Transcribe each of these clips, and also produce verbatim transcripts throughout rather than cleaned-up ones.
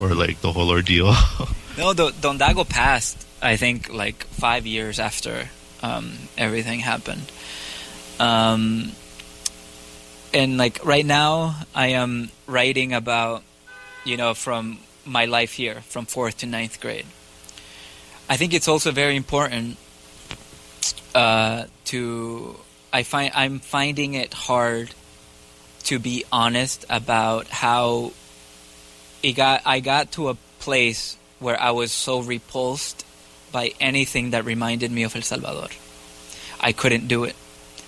or like the whole ordeal? No, the Don Dago passed, I think, like five years after um, everything happened. Um, and like right now, I am writing about, you know, from my life here, from fourth to ninth grade. I think it's also very important uh, to. I find I'm finding it hard to be honest about how it got. I got to a place where I was so repulsed by anything that reminded me of El Salvador. I couldn't do it.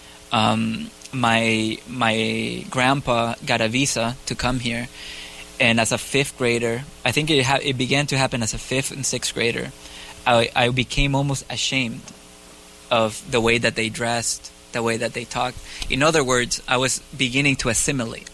Um, my my grandpa got a visa to come here, and as a fifth grader, I think it ha- it began to happen as a fifth and sixth grader. I, I became almost ashamed of the way that they dressed, the way that they talked. In other words, I was beginning to assimilate,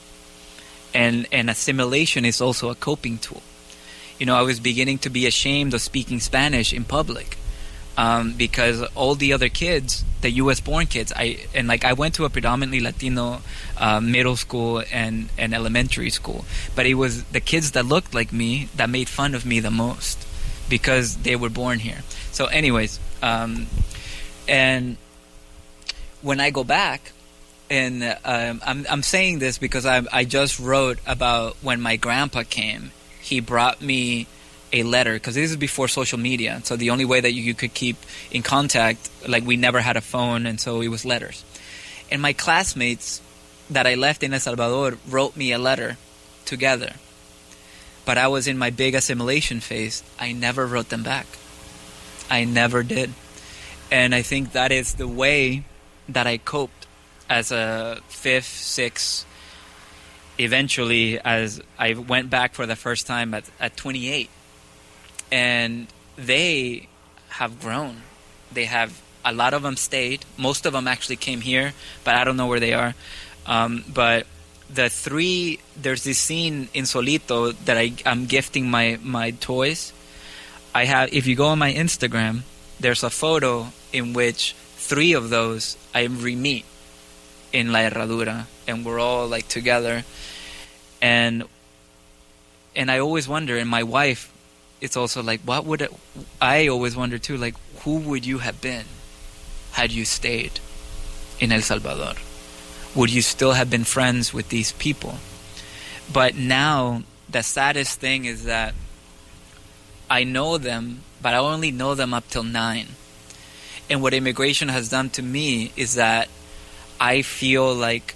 and and assimilation is also a coping tool. You know, I was beginning to be ashamed of speaking Spanish in public. Um, because all the other kids, the U S born kids, I and like I went to a predominantly Latino uh, middle school and, and elementary school, but it was the kids that looked like me that made fun of me the most because they were born here. So anyways, um, and when I go back, and um, I'm I'm saying this because I I just wrote about when my grandpa came. He brought me a letter, because this is before social media, so the only way that you, you could keep in contact, like we never had a phone, and so it was letters. And my classmates that I left in El Salvador wrote me a letter together, but I was in my big assimilation phase. I never wrote them back. I never did. And I think that is the way that I coped as a fifth, sixth, eventually as I went back for the first time at, at twenty-eight. And they have grown. They have, a lot of them stayed. Most of them actually came here, but I don't know where they are. Um, but the three, there's this scene in Solito that I, I'm gifting my, my toys. I have, if you go on my Instagram, there's a photo in which three of those I re-meet in La Herradura, and we're all like together. And and I always wonder, and my wife, it's also like, what would it, I always wonder too, like, who would you have been had you stayed in El Salvador? Would you still have been friends with these people? But now, the saddest thing is that I know them, but I only know them up till nine. And what immigration has done to me is that I feel like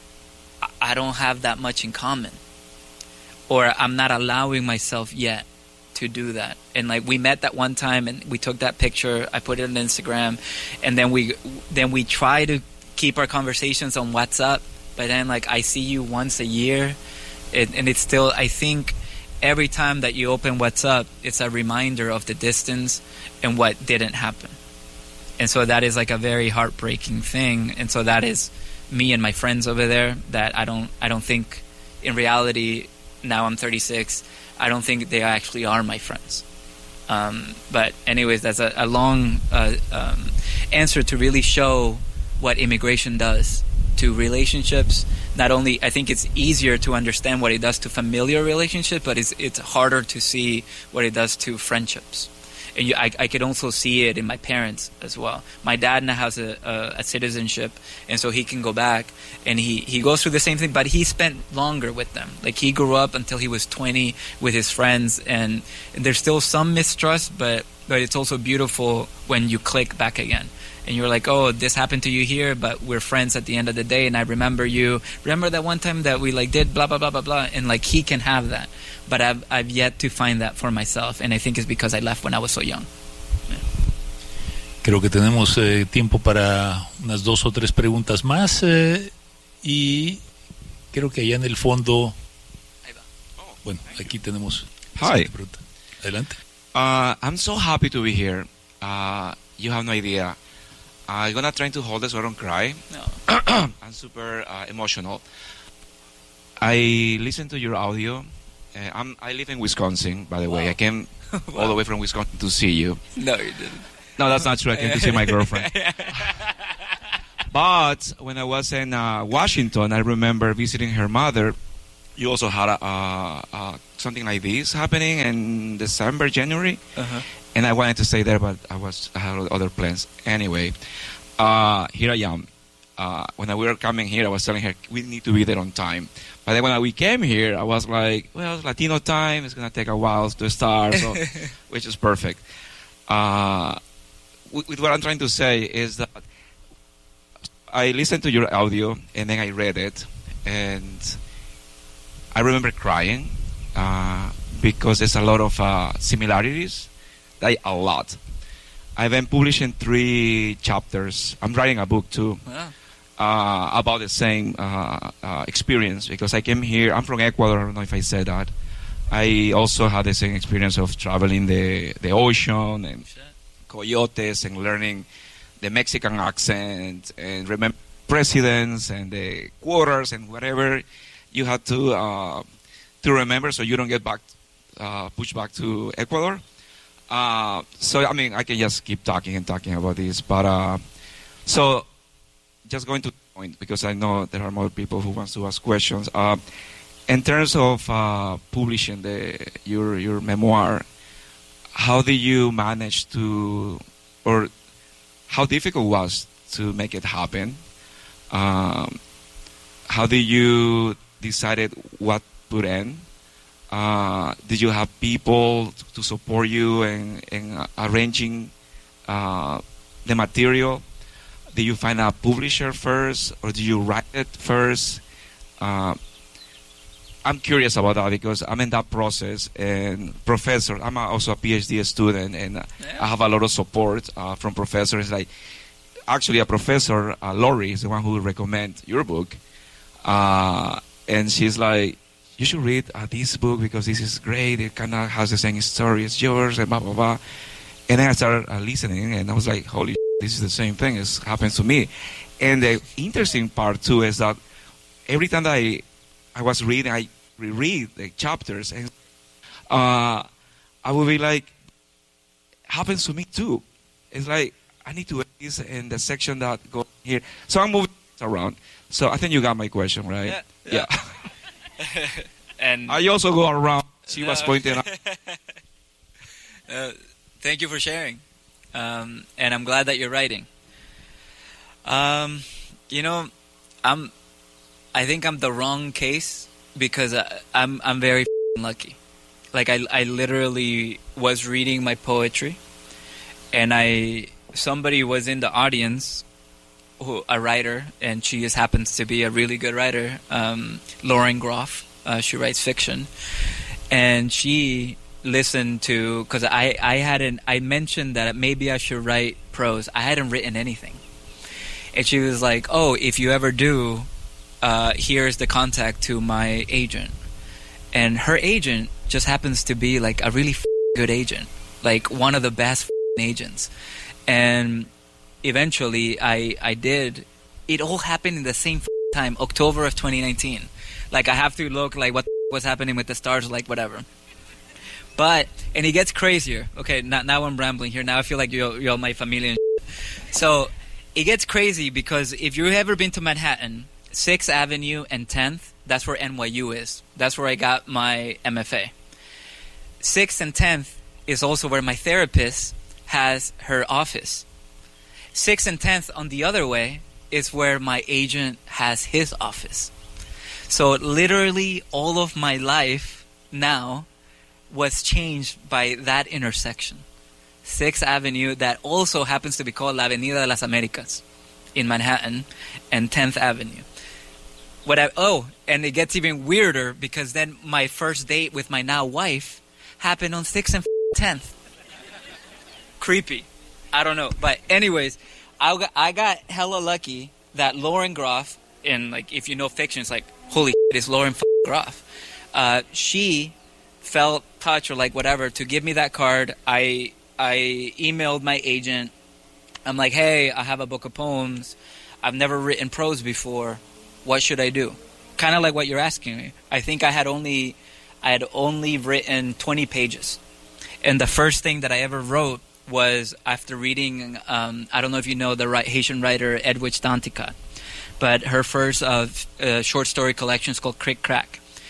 I don't have that much in common. Or I'm not allowing myself yet to do that. And like we met that one time and we took that picture, I put it on Instagram, and then we then we try to keep our conversations on WhatsApp, but then like I see you once a year, and, and it's still, I think every time that you open WhatsApp, it's a reminder of the distance and what didn't happen. And so that is like a very heartbreaking thing. And so that is me and my friends over there that I don't I don't think in reality, now I'm thirty-six, I don't think they actually are my friends. Um, but anyways, that's a, a long uh, um, answer to really show what immigration does to relationships. Not only, I think it's easier to understand what it does to familiar relationships, but it's it's harder to see what it does to friendships. And you, I, I could also see it in my parents as well. My dad now has a, a, a citizenship, and so he can go back, and he, he goes through the same thing, but he spent longer with them. Like, he grew up until he was twenty with his friends, and, and there's still some mistrust, but, but it's also beautiful when you click back again. And you're like, oh, this happened to you here, but we're friends at the end of the day, and I remember you. Remember that one time that we, like, did blah, blah, blah, blah, blah, and, like, he can have that. But I've I've yet to find that for myself, and I think it's because I left when I was so young. Yeah. Creo que tenemos eh, tiempo para unas dos o tres preguntas más, eh, y creo que allá en el fondo, bueno, aquí tenemos. Hi. Adelante. Uh, I'm so happy to be here. Uh, you have no idea. I'm gonna try to hold it so I don't cry. No. I'm super uh, emotional. I listened to your audio. Uh, I'm, I live in Wisconsin, by the wow. way. I came wow. all the way from Wisconsin to see you. No, you didn't. No, that's not true. I came to see my girlfriend. But when I was in uh, Washington, I remember visiting her mother, you also had a, uh, uh, something like this happening in December, January, Uh-huh. and I wanted to stay there, but I was I had other plans. Anyway, uh, here I am. Uh, when we were coming here, I was telling her we need to be there on time. But then when we came here, I was like, well, Latino time, it's going to take a while to start, so, which is perfect. Uh, with, with what I'm trying to say is that I listened to your audio, and then I read it, and I remember crying uh, because there's a lot of uh, similarities, like a lot. I've been publishing three chapters. I'm writing a book too. Wow. Uh, about the same uh, uh, experience, because I came here. I'm from Ecuador. I don't know if I said that. I also had the same experience of traveling the the ocean and coyotes and learning the Mexican accent and remember presidents and the quarters and whatever you had to uh, to remember so you don't get back uh, pushed back to Ecuador. Uh, so I mean I can just keep talking and talking about this, but uh, so. Just going to the point, because I know there are more people who want to ask questions. Uh, in terms of uh, publishing the your your memoir, how did you manage to, or how difficult was to make it happen? Um, how did you decided what to put in? Uh, did you have people to support you in, in arranging uh, the material? Did you find a publisher first, or do you write it first? Uh, I'm curious about that because I'm in that process. And professor, I'm also a PhD student, and yeah. I have a lot of support uh, from professors. Like, actually, a professor, uh, Lori, is the one who recommended your book, uh, and she's like, "You should read uh, this book because this is great. It kind of has the same story as yours," and blah blah blah. And then I started uh, listening, and I was like, "Holy shit, this is the same thing. It happens to me." And the interesting part too is that every time that I, I was reading, I reread the chapters, and uh, I would be like, "Happens to me too." It's like I need to add this in the section that goes here. So I'm moving around. So I think you got my question, right? Yeah. yeah. And I also go around. She no. was pointing out. uh, thank you for sharing. Um, and I'm glad that you're writing. Um, you know, I'm. I think I'm the wrong case because I, I'm. I'm very lucky. Like I, I literally was reading my poetry, and I somebody was in the audience, who a writer, and she just happens to be a really good writer. Um, Lauren Groff. Uh, she writes fiction, and she listened to, because I, I hadn't, I mentioned that maybe I should write prose. I hadn't written anything. And she was like, "Oh, if you ever do, uh, here's the contact to my agent." And her agent just happens to be like a really f- good agent, like one of the best f- agents. And eventually I, I did, it all happened in the same f- time, October of twenty nineteen. Like, I have to look like what was happening with the stars, like whatever. But, and it gets crazier. Okay, now, now I'm rambling here. Now I feel like you're, you're my familia and shit. So, it gets crazy because if you've ever been to Manhattan, sixth Avenue and tenth, that's where N Y U is. That's where I got my M F A. sixth and tenth is also where my therapist has her office. sixth and tenth on the other way is where my agent has his office. So literally all of my life now was changed by that intersection. sixth Avenue, that also happens to be called La Avenida de las Americas in Manhattan, and tenth Avenue. What I, oh, and it gets even weirder because then my first date with my now wife happened on sixth and tenth. Creepy. I don't know. But anyways, I got, I got hella lucky that Lauren Groff, and like if you know fiction, it's like, holy shit, it's Lauren Groff. Uh, she felt touched or like whatever to give me that card. I I emailed my agent. I'm like, "Hey, I have a book of poems. I've never written prose before. What should I do?" Kind of like what you're asking me. I think I had only I had only written twenty pages. And the first thing that I ever wrote was after reading, um, I don't know if you know the Haitian writer Edwidge Danticat, but her first uh, uh, short story collection is called Crick Crack.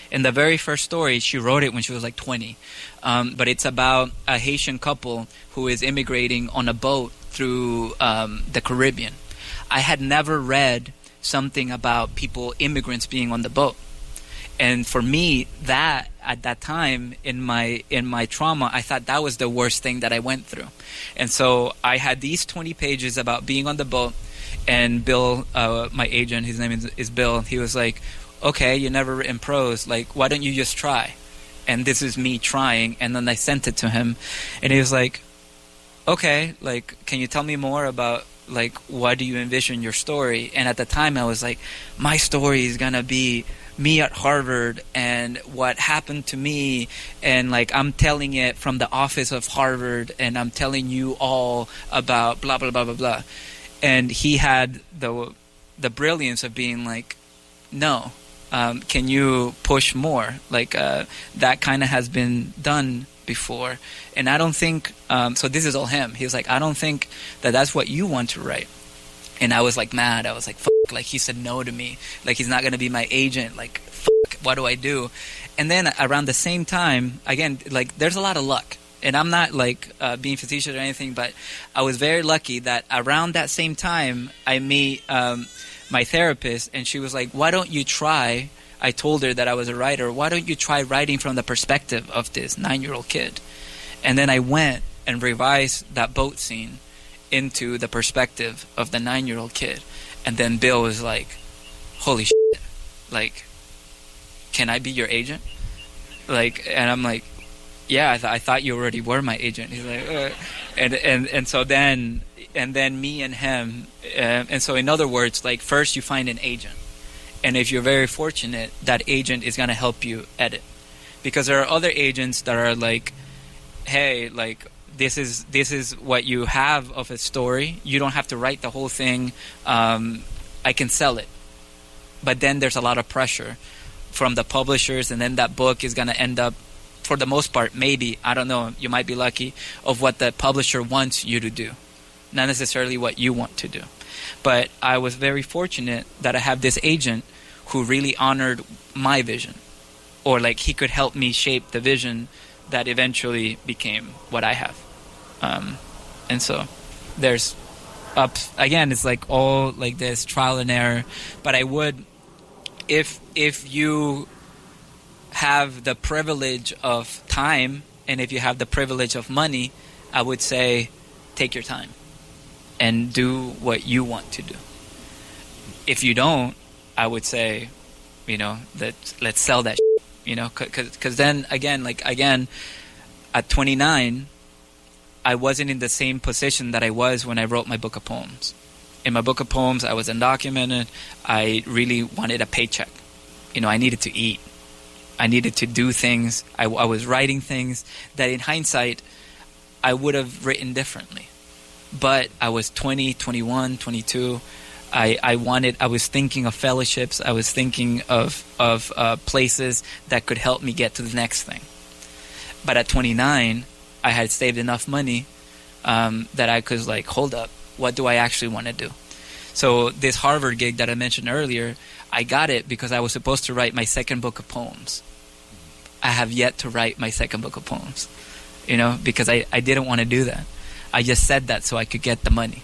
And the very first story, she wrote it when she was like twenty. Um, but it's about a Haitian couple who is immigrating on a boat through um, the Caribbean. I had never read something about people, immigrants being on the boat. And for me, that at that time in my in my trauma, I thought that was the worst thing that I went through. And so I had these twenty pages about being on the boat. And Bill, uh, my agent, his name is, is Bill, he was like, okay, you never written prose. Like, why don't you just try? And this is me trying. And then I sent it to him. And he was like, okay, like, can you tell me more about, like, what do you envision your story? And at the time, I was like, my story is going to be me at Harvard and what happened to me. And, like, I'm telling it from the office of Harvard. And I'm telling you all about blah, blah, blah, blah, blah. And he had the the brilliance of being like, no, um, can you push more? Like, uh, that kind of has been done before. And I don't think, um, so this is all him. He was like, I don't think that that's what you want to write. And I was like mad. I was like, fuck, like he said no to me. Like he's not going to be my agent. Like, fuck, what do I do? And then around the same time, again, like there's a lot of luck. And I'm not like uh, being facetious or anything, but I was very lucky that around that same time I meet um, my therapist, and she was like, why don't you try, I told her that I was a writer, why don't you try writing from the perspective of this nine-year-old kid? And then I went and revised that boat scene into the perspective of the nine-year-old kid. And then Bill was like, holy shit, like, can I be your agent? Like, and I'm like, yeah, I, th- I thought you already were my agent. He's like, uh, and and and so then and then me and him, uh, and so in other words, like first you find an agent, and if you're very fortunate, that agent is gonna help you edit, because there are other agents that are like, hey, like this is this is what you have of a story. You don't have to write the whole thing. Um, I can sell it, but then there's a lot of pressure from the publishers, and then that book is gonna end up, for the most part, maybe, I don't know, you might be lucky, of what the publisher wants you to do, not necessarily what you want to do. But I was very fortunate that I have this agent who really honored my vision, or like he could help me shape the vision that eventually became what I have. Um, and so there's ups, again, it's like all like this trial and error. But I would, if if you have the privilege of time, and if you have the privilege of money, I would say take your time and do what you want to do. If you don't, I would say, you know, that let's sell that shit, you know, because then again, like again, at twenty-nine, I wasn't in the same position that I was when I wrote my book of poems. In my book of poems, I was undocumented. I really wanted a paycheck. You know, I needed to eat. I needed to do things. I, I was writing things that in hindsight, I would have written differently. But I was twenty, twenty-one, twenty-two. I, I wanted, I was thinking of fellowships. I was thinking of, of uh, places that could help me get to the next thing. But at twenty-nine, I had saved enough money um, that I could like, hold up, what do I actually want to do? So this Harvard gig that I mentioned earlier, I got it because I was supposed to write my second book of poems. I have yet to write my second book of poems, you know, because I, I didn't want to do that. I just said that so I could get the money.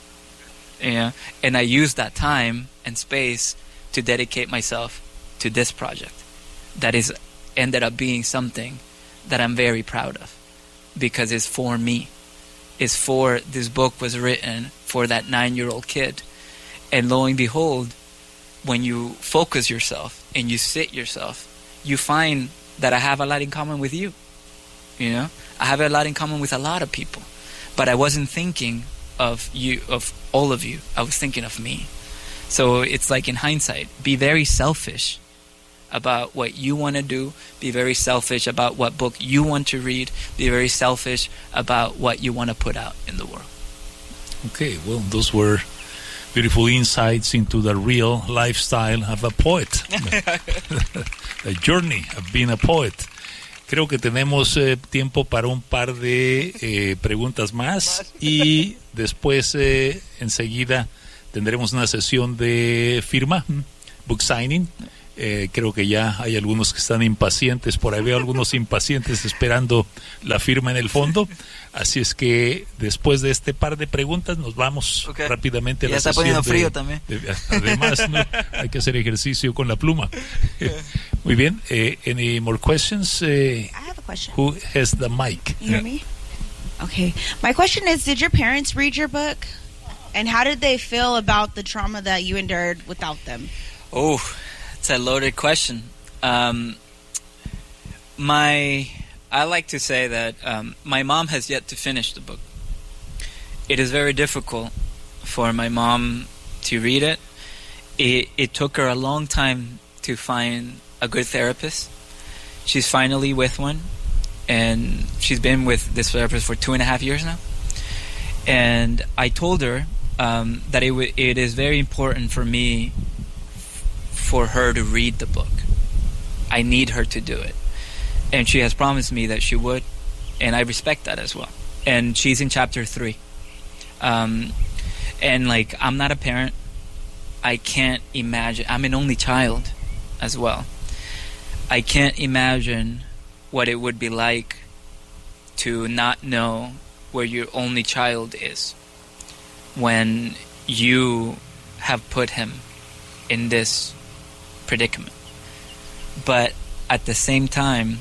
You know? And I used that time and space to dedicate myself to this project that is ended up being something that I'm very proud of, because it's for me. It's for, this book was written for that nine-year-old kid. And lo and behold, when you focus yourself and you sit yourself, you find that I have a lot in common with you. You know, I have a lot in common with a lot of people, but I wasn't thinking of you, of all of you. I was thinking of me. So it's like in hindsight, be very selfish about what you want to do. Be very selfish about what book you want to read. Be very selfish about what you want to put out in the world. Okay, well, those were beautiful insights into the real lifestyle of a poet. The journey of being a poet. Creo que tenemos eh, tiempo para un par de eh, preguntas más y después eh, enseguida tendremos una sesión de firma, book signing, Eh, creo que ya hay algunos que están impacientes, por ahí veo algunos impacientes esperando la firma en el fondo, así es que después de este par de preguntas nos vamos okay. rápidamente a ya la está sesión poniendo de, frío también. De, además, ¿no? Hay que hacer ejercicio con la pluma. Muy bien, eh, any more questions? Uh, I have a question. Who has the mic? You hear me? Okay. My question is, did your parents read your book? And how did they feel about the trauma that you endured without them? Oh, it's a loaded question. Um, my, I like to say that um, my mom has yet to finish the book. It is very difficult for my mom to read it. It, it took her a long time to find a good therapist. She's finally with one, and she's been with this therapist for two and a half years now. And I told her um, that it, w- it is very important for me for her to read the book. I need her to do it. And she has promised me that she would, and I respect that as well. And she's in chapter three. Um, and, like, I'm not a parent. I can't imagine. I'm an only child as well. I can't imagine what it would be like to not know where your only child is when you have put him in this predicament. But at the same time,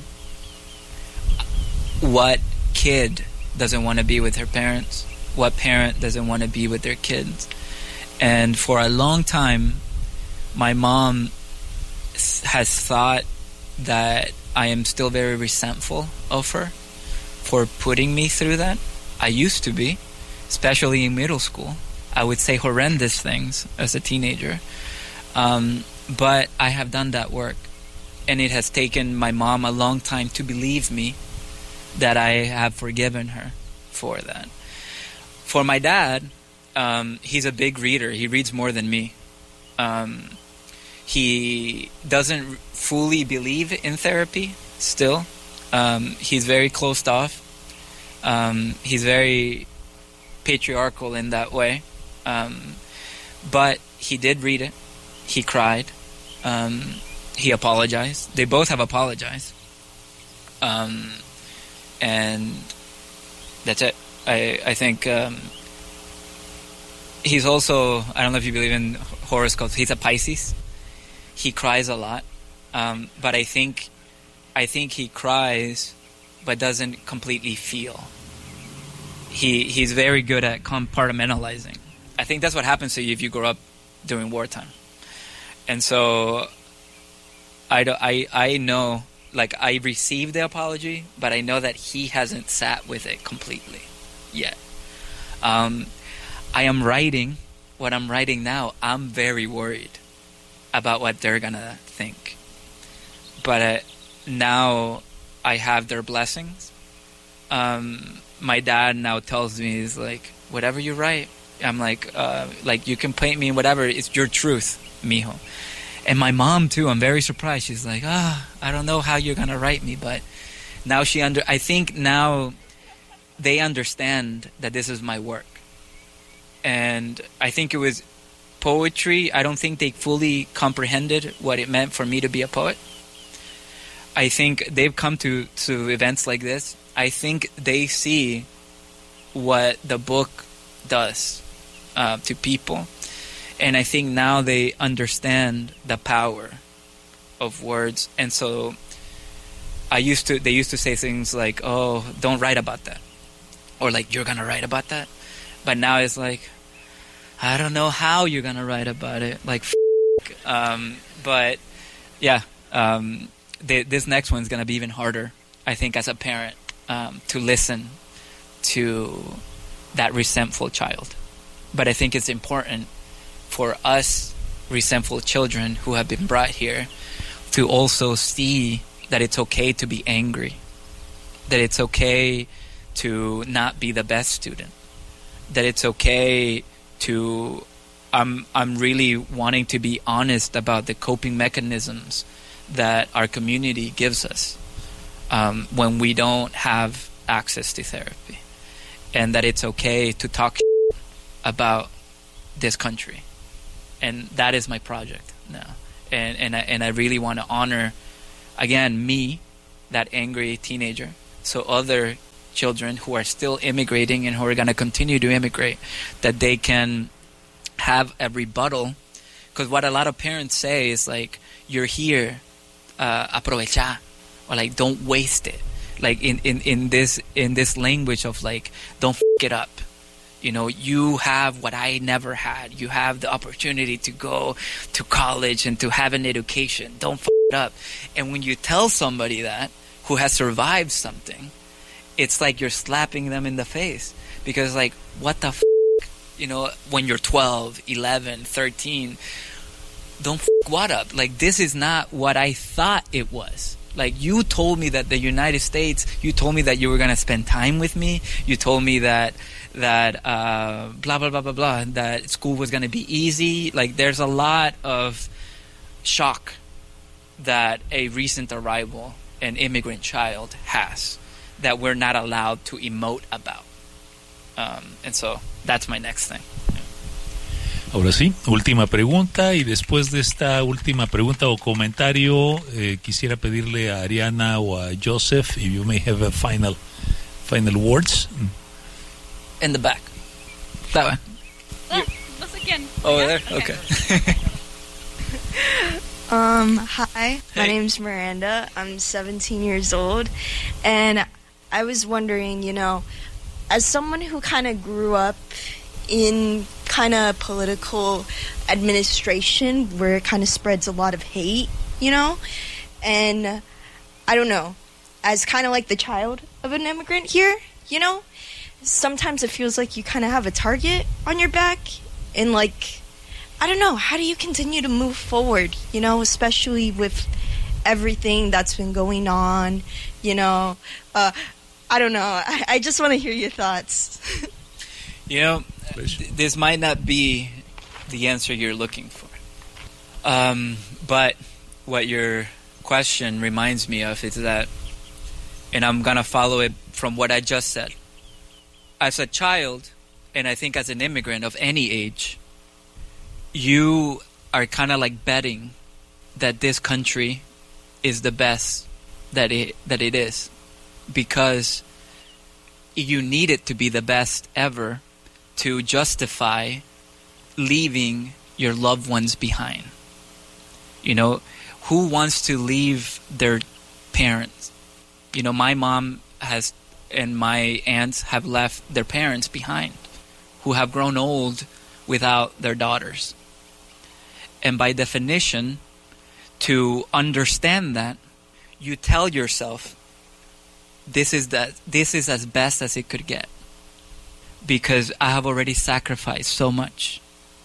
what kid doesn't want to be with their parents? What parent doesn't want to be with their kids? And for a long time, my mom has thought that I am still very resentful of her for putting me through that. I used to be, especially in middle school. I would say horrendous things as a teenager. Um, but I have done that work. And it has taken my mom a long time to believe me that I have forgiven her for that. For my dad, um, he's a big reader. He reads more than me. Um, he doesn't fully believe in therapy still. Um, he's very closed off. Um, he's very patriarchal in that way. Um, but he did read it. He cried. Um, he apologized. They both have apologized. Um, and that's it. I, I think um, he's also, I don't know if you believe in horoscopes, he's a Pisces. He cries a lot. Um, but I think I think he cries but doesn't completely feel. He he's very good at compartmentalizing. I think that's what happens to you if you grow up during wartime. And so I, do, I, I know, like, I received the apology, but I know that he hasn't sat with it completely yet. Um, I am writing what I'm writing now. I'm very worried about what they're going to think. But uh, now I have their blessings. Um, my dad now tells me, he's like, whatever you write, I'm like, uh, like you can paint me whatever. It's your truth, mijo. And my mom too. I'm very surprised. She's like, ah, oh, I don't know how you're gonna write me, but now she under. I think now they understand that this is my work, and I think it was poetry. I don't think they fully comprehended what it meant for me to be a poet. I think they've come to to events like this. I think they see what the book does uh, to people. And I think now they understand the power of words. And so I used to, they used to say things like, oh, don't write about that. Or like, you're going to write about that. But now it's like, I don't know how you're going to write about it. Like, f- um, but yeah, um, they, this next one's going to be even harder, I think, as a parent, um, to listen to that resentful child. But I think it's important for us resentful children who have been brought here to also see that it's okay to be angry, that it's okay to not be the best student, that it's okay to, I'm, I'm really wanting to be honest about the coping mechanisms that our community gives us um, when we don't have access to therapy, and that it's okay to talk about this country. And that is my project now. and and I, and I really want to honor, again, me, that angry teenager, so other children who are still immigrating and who are going to continue to immigrate, that they can have a rebuttal. Because what a lot of parents say is like, you're here, uh, aprovecha, or like, don't waste it. Like in, in, in this in this language of like, don't f*** it up. You know, you have what I never had. You have the opportunity to go to college and to have an education. Don't f*** it up. And when you tell somebody that, who has survived something, it's like you're slapping them in the face. Because like, what the f***? You know, when you're twelve, eleven, thirteen, don't f*** what up? Like, this is not what I thought it was. Like, you told me that the United States, you told me that you were going to spend time with me. You told me that, that uh, blah, blah, blah, blah, blah, that school was going to be easy. Like, there's a lot of shock that a recent arrival, an immigrant child, has that we're not allowed to emote about. Um, and so that's my next thing. Ahora sí, última pregunta, y después de esta última pregunta o comentario, eh, quisiera pedirle a Ariana o a Joseph if you may have a final final words. In the back. That way. Oh, once again. Over Yeah? there? Okay. um, hi, my Hey. name's Miranda. I'm seventeen years old, and I was wondering, you know, as someone who kind of grew up in kind of political administration where it kind of spreads a lot of hate, you know, and uh, I don't know, as kind of like the child of an immigrant here, you know, sometimes it feels like you kind of have a target on your back, and like, I don't know, how do you continue to move forward, you know, especially with everything that's been going on, you know, uh, I don't know, I, I just want to hear your thoughts. You know, th- this might not be the answer you're looking for. Um, but what your question reminds me of is that, and I'm going to follow it from what I just said. As a child, and I think as an immigrant of any age, you are kind of like betting that this country is the best that it that it is, because you need it to be the best ever to justify leaving your loved ones behind. You know, who wants to leave their parents? You know, my mom has, and my aunts have left their parents behind, who have grown old without their daughters. And by definition, to understand that, you tell yourself, this is that this is as best as it could get, because I have already sacrificed so much,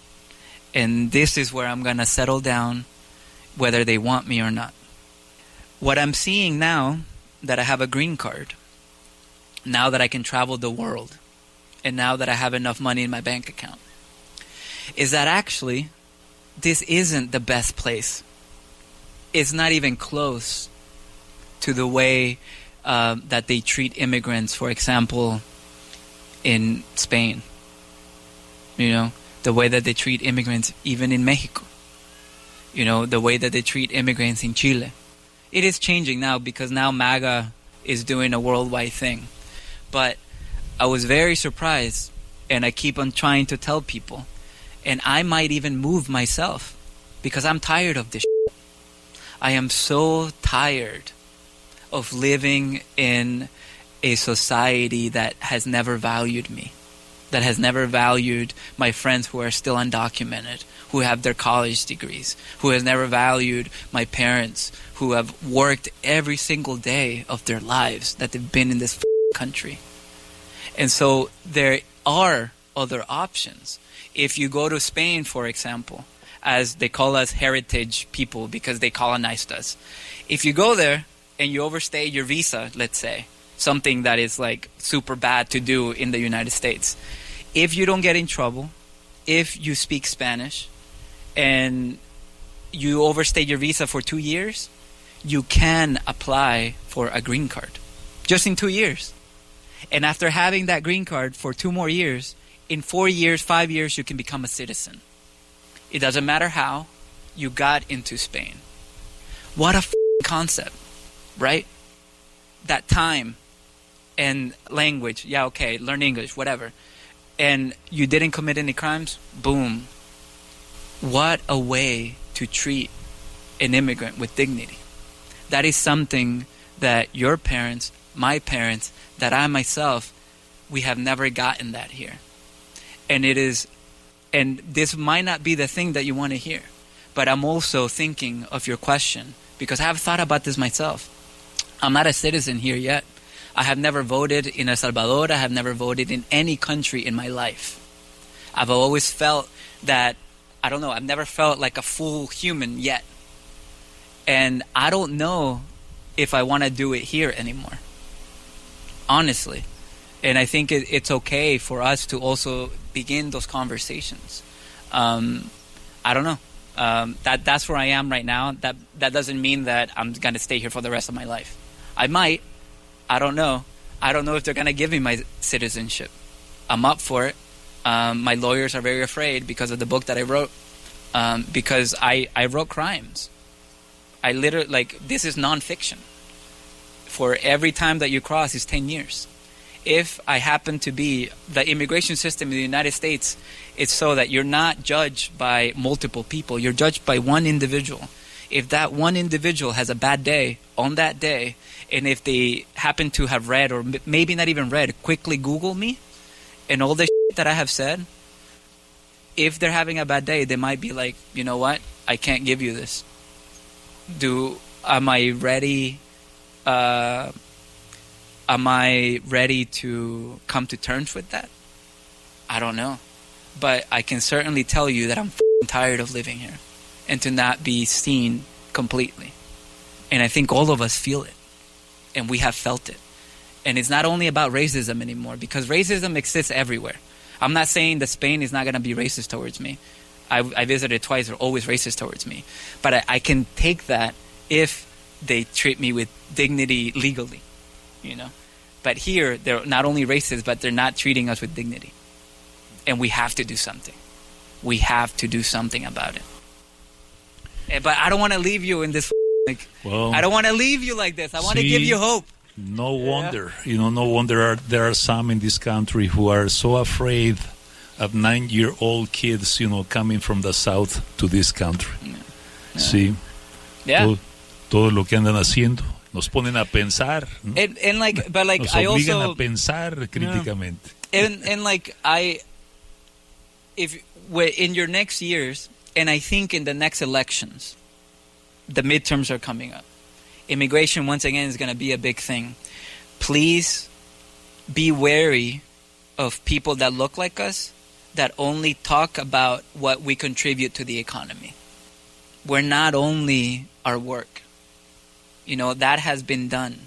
and this is where I'm gonna settle down, whether they want me or not. What I'm seeing now that I have a green card, now that I can travel the world, and now that I have enough money in my bank account, is that actually this isn't the best place. It's not even close to the way uh, that they treat immigrants, for example, in Spain. You know, the way that they treat immigrants even in Mexico. You know, the way that they treat immigrants in Chile. It is changing now, because now MAGA is doing a worldwide thing. But I was very surprised, and I keep on trying to tell people, and I might even move myself, because I'm tired of this shit. I am so tired of living in a society that has never valued me, that has never valued my friends who are still undocumented, who have their college degrees, who has never valued my parents who have worked every single day of their lives that they've been in this f- country. And so there are other options. If you go to Spain, for example, as they call us heritage people because they colonized us, if you go there and you overstay your visa, let's say, something that is like super bad to do in the United States, if you don't get in trouble, if you speak Spanish, and you overstay your visa for two years, you can apply for a green card just in two years. And after having that green card for two more years, in four years, five years, you can become a citizen. It doesn't matter how. you got into Spain. What a f***ing concept, right? That time and language, yeah, okay, learn English, whatever. And you didn't commit any crimes, boom. What a way to treat an immigrant with dignity. That is something that your parents, my parents, that I myself, we have never gotten that here. And it is, and this might not be the thing that you want to hear, but I'm also thinking of your question because I have thought about this myself. I'm not a citizen here yet. I have never voted in El Salvador. I have never voted in any country in my life. I've always felt that, I don't know, I've never felt like a full human yet. And I don't know if I want to do it here anymore. Honestly. And I think it, it's okay for us to also begin those conversations. Um, I don't know. Um, that that's where I am right now. That that doesn't mean that I'm going to stay here for the rest of my life. I might. I don't know. I don't know if they're going to give me my citizenship. I'm up for it. Um, my lawyers are very afraid because of the book that I wrote. Um, because I, I wrote crimes. I literally, like, this is nonfiction. For every time that you cross is ten years. If I happen to be, the immigration system in the United States, it's so that you're not judged by multiple people. You're judged by one individual. If that one individual has a bad day on that day, and if they happen to have read, or maybe not even read, quickly Google me, and all the shit that I have said, if they're having a bad day, they might be like, you know what? I can't give you this. Do, am I ready? Uh, am I ready to come to terms with that? I don't know. But I can certainly tell you that I'm f***ing tired of living here and to not be seen completely. And I think all of us feel it. And we have felt it. And it's not only about racism anymore, because racism exists everywhere. I'm not saying that Spain is not going to be racist towards me. I, I visited twice. They're always racist towards me. But I, I can take that if they treat me with dignity legally, you know. But here, they're not only racist, but they're not treating us with dignity. And we have to do something. We have to do something about it. And, but I don't want to leave you in this, like, well, I don't want to leave you like this. I want to give you hope. No wonder, yeah. you know, no wonder are, there are some in this country who are so afraid of nine-year-old kids, you know, coming from the south to this country. Yeah. Yeah. Sí. Yeah. Todo, todo lo que andan haciendo. Nos ponen a pensar. ¿No? And, and like, but like, Nos I obligan also, a pensar críticamente. Yeah. And, and like, I, if, in your next years, and I think in the next elections, the midterms are coming up. Immigration, once again, is going to be a big thing. Please be wary of people that look like us, that only talk about what we contribute to the economy. We're not only our work. You know, that has been done.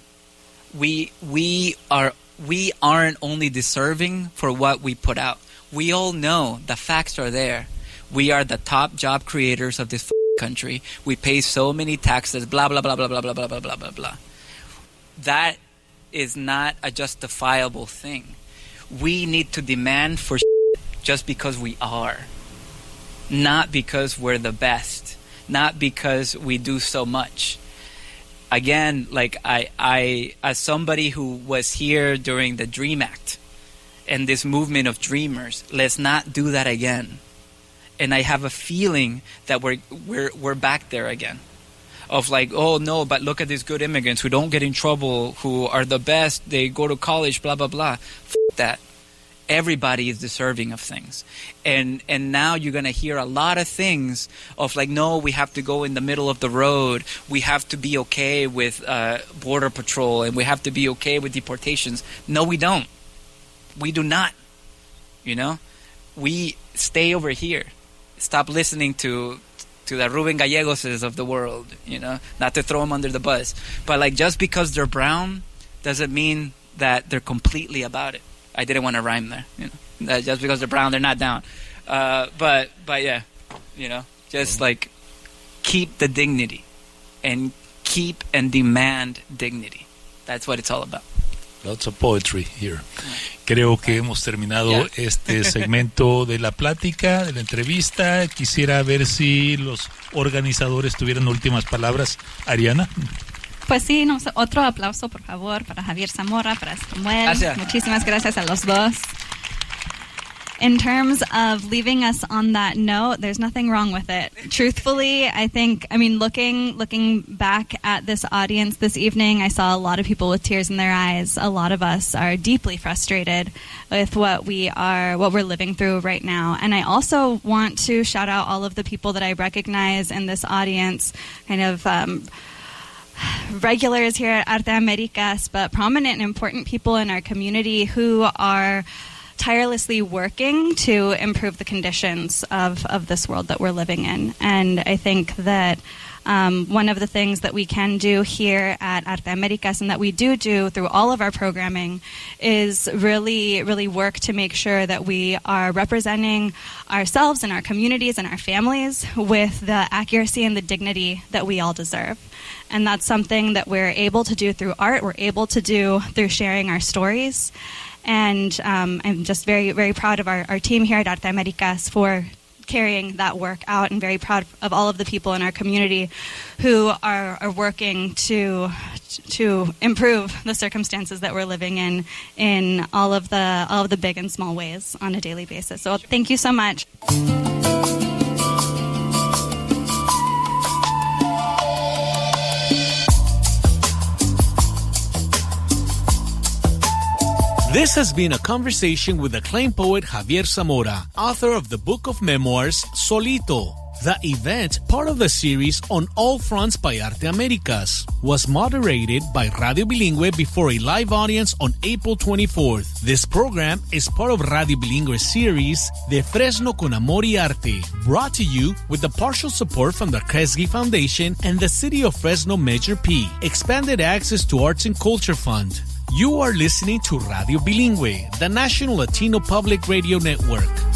We we are we aren't only deserving for what we put out. We all know the facts are there. We are the top job creators of this country. We pay so many taxes, blah, blah, blah, blah, blah, blah, blah, blah, blah, blah, blah. That is not a justifiable thing. We need to demand for just because we are. Not because we're the best. Not because we do so much. Again, like I, I, as somebody who was here during the DREAM Act and this movement of dreamers, let's not do that again. And I have a feeling that we're we're we're back there again, of like, oh no, but look at these good immigrants who don't get in trouble, who are the best, they go to college, blah blah blah. F that. Everybody is deserving of things, and and now you're gonna hear a lot of things of like, no, we have to go in the middle of the road, we have to be okay with uh, border patrol, and we have to be okay with deportations. No, we don't. We do not. You know, we stay over here. Stop listening to to the Ruben Gallegoses of the world, you know, not to throw them under the bus. But like, just because they're brown doesn't mean that they're completely about it. I didn't want to rhyme there, you know. Uh, just because they're brown, they're not down. Uh, but but yeah, you know, just like keep the dignity and keep and demand dignity. That's what it's all about. Lots of poetry here. Creo que hemos terminado Yeah. este segmento de la plática, de la entrevista. Quisiera ver si los organizadores tuvieran últimas palabras. Ariana. Pues sí, no, otro aplauso, por favor, para Javier Zamora, para Samuel. Gracias. Muchísimas gracias a los dos. In terms of leaving us on that note, there's nothing wrong with it. Truthfully, I think, I mean, looking looking back at this audience this evening, I saw a lot of people with tears in their eyes. A lot of us are deeply frustrated with what we are, what we're living through right now. And I also want to shout out all of the people that I recognize in this audience, kind of um, regulars here at Arte Americas, but prominent and important people in our community who are tirelessly working to improve the conditions of, of this world that we're living in. And I think that um, one of the things that we can do here at Arte Americas, and that we do do through all of our programming, is really, really work to make sure that we are representing ourselves and our communities and our families with the accuracy and the dignity that we all deserve. And that's something that we're able to do through art, we're able to do through sharing our stories. And um, I'm just very, very proud of our, our team here at Arte Americas for carrying that work out, and very proud of all of the people in our community who are, are working to to improve the circumstances that we're living in in all of the all of the big and small ways on a daily basis. So thank you so much. This has been a conversation with acclaimed poet Javier Zamora, author of the book of memoirs Solito. The event, part of the series On All Fronts by Arte Americas, was moderated by Radio Bilingüe before a live audience on April twenty-fourth. This program is part of Radio Bilingüe's series De Fresno con Amor y Arte, brought to you with the partial support from the Kresge Foundation and the City of Fresno Measure P, Expanded Access to Arts and Culture Fund. You are listening to Radio Bilingüe, the National Latino Public Radio Network.